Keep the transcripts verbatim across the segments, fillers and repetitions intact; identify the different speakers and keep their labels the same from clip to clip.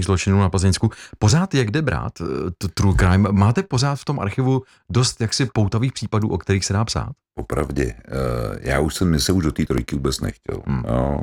Speaker 1: zločinů na Plzeňsku. Pořád je kde brát t- true crime? Máte pořád v tom archivu dost jaksi poutavých případů, o kterých se dá psát?
Speaker 2: Popravdě. Já už jsem se už do té trojky vůbec nechtěl. Hmm. Jo.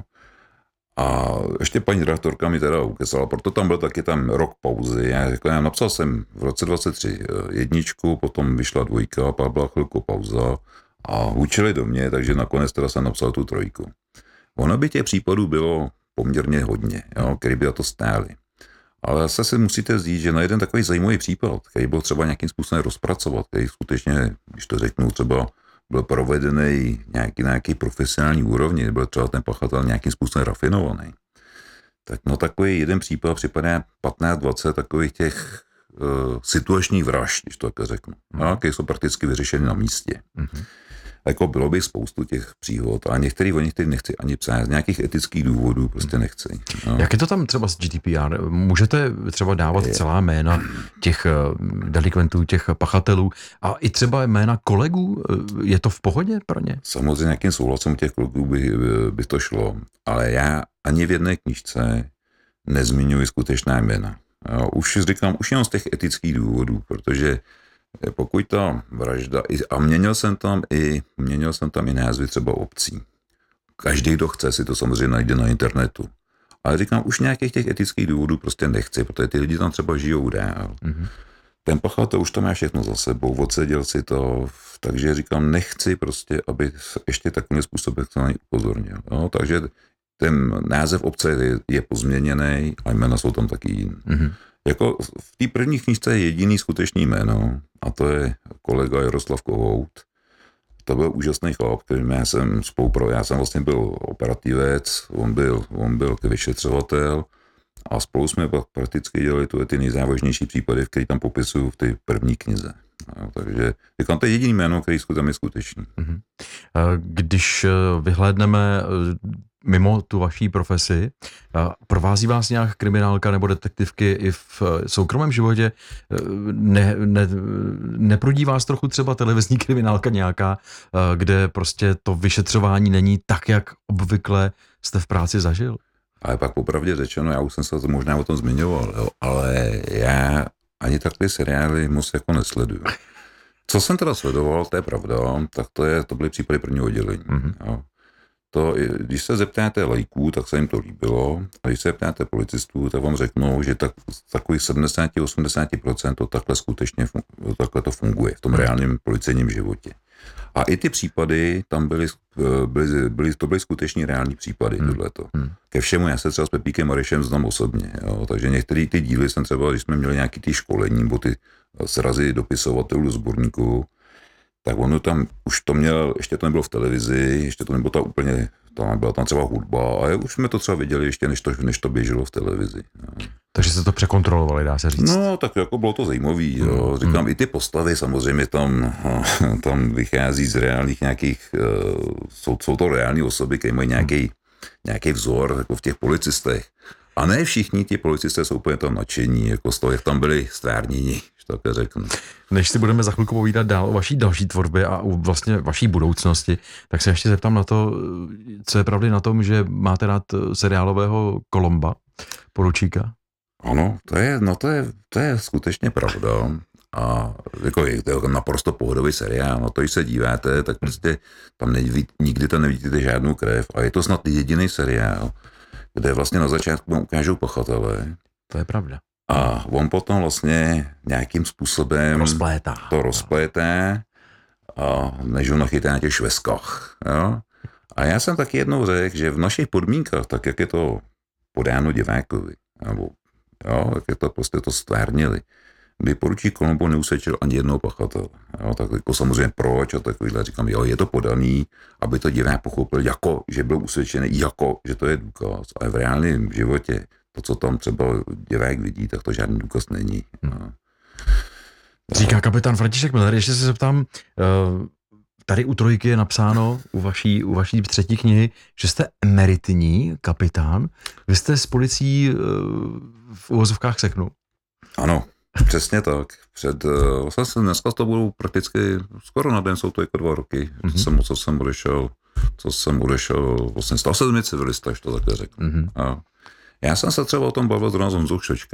Speaker 2: A ještě paní redaktorka mi teda ukesala, proto tam byl taky tam rok pauzy. Já, jako já napsal jsem v roce dvacet tři jedničku, potom vyšla dvojka, pak byla chvilku pauza a učili do mě, takže nakonec teda jsem napsal tu trojku. Ono by těch případů bylo poměrně hodně, jo, který by za to stáli. Ale zase si musíte říct, že na jeden takový zajímavý případ, který byl třeba nějakým způsobem rozpracovat, který skutečně, když to řeknu, třeba byl provedený nějaký, nějaký profesionální úrovni, byl třeba ten pachatel nějakým způsobem rafinovaný. Tak no takový jeden případ připadá patnáct dvacet takových těch uh, situačních vražd, když to tak řeknu, no, které jsou prakticky vyřešeny na místě. Mm-hmm. Jako bylo by spoustu těch příhod a některý o některých nechci ani psát, z nějakých etických důvodů prostě nechci. No.
Speaker 1: Jak je to tam třeba s G D P R? Můžete třeba dávat je. celá jména těch delikventů, těch pachatelů a i třeba jména kolegů? Je to v pohodě pro ně?
Speaker 2: Samozřejmě nějakým souhlasem těch kolegů by, by to šlo, ale já ani v jedné knížce nezmiňuji skutečná jména. Jo, už říkám, už jenom z těch etických důvodů, protože pokud ta vražda, a měnil jsem tam i, měnil jsem tam i názvy třeba obcí. Každý, kdo chce, si to samozřejmě najde na internetu. Ale říkám, už nějakých těch etických důvodů prostě nechci, protože ty lidi tam třeba žijou dál. Mm-hmm. Ten pachatel už to má všechno za sebou, odseděl si to, takže říkám, nechci prostě, aby ještě takovým způsobem se na ně upozornil. No, takže ten název obce je, je pozměněný a jména jsou tam taky jiný. Mm-hmm. Jako v té první knížce je jediný skutečný jméno a to je kolega Jaroslav Kohout. To byl úžasný chlap, kterým já jsem spolupro, já jsem vlastně byl operativec, on byl, on byl vyšetřovatel a spolu jsme prakticky dělali tu ty nejzávažnější případy, které tam popisuju v té první knize. No, takže říkám, to je jediný jméno, který tam je skutečný.
Speaker 1: Když vyhlédneme mimo tu vaší profesi, provází vás nějak kriminálka nebo detektivky i v soukromém životě? Ne, ne, neprudí vás trochu třeba televizní kriminálka nějaká, kde prostě to vyšetřování není tak, jak obvykle jste v práci zažil?
Speaker 2: Ale pak popravdě řečeno, já už jsem se to možná o tom zmiňoval, jo, ale já ani takové seriály moc jako nesleduju. Co jsem teda sledoval, to je pravda, tak to, je, to byly případy prvního oddělení. Mm-hmm. Jo. To, když se zeptáte lajků, tak se jim to líbilo, a když se zeptáte policistů, tak vám řeknou, že tak, takových sedmdesát až osmdesát procent to takhle skutečně takhle to funguje v tom reálném policejním životě. A i ty případy, tam byly, byly, byly to byly skuteční reální případy, hmm. tohleto. Hmm. Ke všemu, já se třeba s Pepíkem Marešem znám osobně, jo, takže některé ty díly jsem třeba, když jsme měli nějaký ty školení, nebo ty srazy dopisovatelů, sborníků, tak ono tam, už to měl, ještě to nebylo v televizi, ještě to nebylo ta úplně, tam byla tam třeba hudba, a už jsme to třeba viděli ještě, než to, než to běželo v televizi. Jo.
Speaker 1: Takže jste to překontrolovali, dá se říct.
Speaker 2: No, tak jako bylo to zajímavý, jo. Říkám, hmm. i ty postavy samozřejmě tam, tam vychází z reálných nějakých, jsou, jsou to reální osoby, které mají nějaký, hmm. nějaký vzor, jako v těch policistech. A ne všichni ti policisté jsou úplně tam nadšení, jako z toho, jak tam byli stvárnění, že tak řeknu.
Speaker 1: Než si budeme za chvilku povídat dál o vaší další tvorbě a o vlastně vaší budoucnosti, tak se ještě zeptám na to, co je pravdy na tom, že máte rád seriálového Colomba, poručíka?
Speaker 2: Ano, to je, no to je, to je skutečně pravda. A jako je to naprosto pohodový seriál, na to, když se díváte, tak prostě tam neví, nikdy tam nevidíte žádnou krev. A je to snad jediný seriál, kde vlastně na začátku vám ukážou pachatele.
Speaker 1: To je pravda.
Speaker 2: A on potom vlastně nějakým způsobem
Speaker 1: rozplétá.
Speaker 2: to rozplétá a než ho nachytá na těch šveskách. Jo? A já jsem taky jednou řekl, že v našich podmínkách, tak jak je to podáno divákovi, nebo jo, jak je to prostě to stvárnili, by poručík Colombo neusvědčil ani jednoho pachatele. Jo, tak jako samozřejmě proč a takovýhle říkám, jo, je to podaný, aby to divák pochopil, jako, že byl usvědčený, jako, že to je důkaz. Ale v reálném životě, to, co tam třeba divák vidí, tak to žádný důkaz není. No.
Speaker 1: Říká kapitán František Miller, ještě se zeptám, tady u trojky je napsáno, u vaší, u vaší třetí knihy, že jste emeritní kapitán. Vy jste s policií v uvozovkách seknul.
Speaker 2: Ano. Přesně tak. Před, vlastně dneska to budou prakticky, skoro na den jsou to jako dva roky, mm-hmm. co, jsem, co jsem odešel, co jsem odešel, vlastně stal se mi civilista, až to takhle řeknu. Mm-hmm. Já jsem se třeba o tom bavil zrovna s Honzou Křečkem.